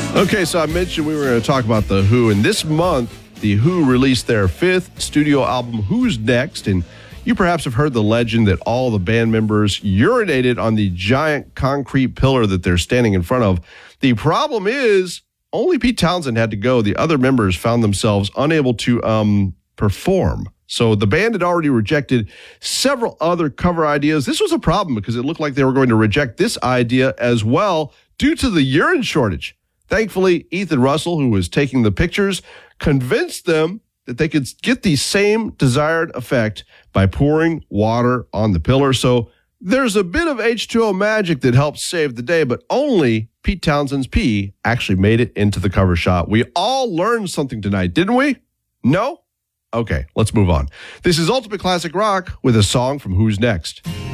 Okay, so I mentioned we were going to talk about The Who, and this month, The Who released their 5th studio album, Who's Next? And you perhaps have heard the legend that all the band members urinated on the giant concrete pillar that they're standing in front of. The problem is, only Pete Townsend had to go. The other members found themselves unable to perform. So the band had already rejected several other cover ideas. This was a problem because it looked like they were going to reject this idea as well due to the urine shortage. Thankfully, Ethan Russell, who was taking the pictures, convinced them that they could get the same desired effect by pouring water on the pillar. So there's a bit of H2O magic that helps save the day, but only Pete Townsend's pee actually made it into the cover shot. We all learned something tonight, didn't we? No? Okay, let's move on. This is Ultimate Classic Rock with a song from Who's Next.